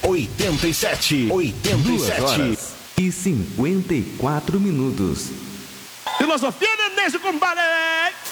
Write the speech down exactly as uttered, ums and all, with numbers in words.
oitenta e sete, oitenta e sete. duas horas e cinquenta e quatro minutos. Filosofia Nenense, compadre!